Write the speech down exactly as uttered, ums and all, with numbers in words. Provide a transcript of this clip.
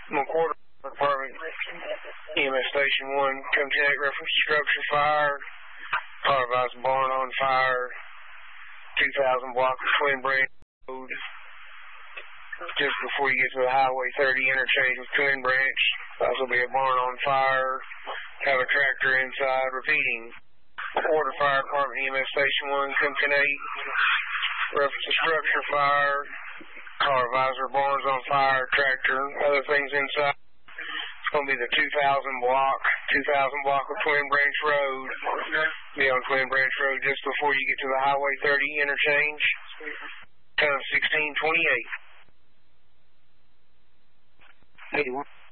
McWhorter Department, E M S Station one, come check, reference structure fire, car advised barn on fire, two thousand block of Twin Branch Road, just before you get to the Highway thirty interchange with Twin Branch. Also be a barn on fire, have a tractor inside, repeating. McWhorter Fire Department, E M S Station one, come ten eight, reference structure fire, car visor, barns on fire, tractor, other things inside. It's going to be the two thousand block, two thousand block of Twin Branch Road. Be on Twin Branch Road just before you get to the Highway thirty interchange. Time sixteen twenty-eight. eighty-one.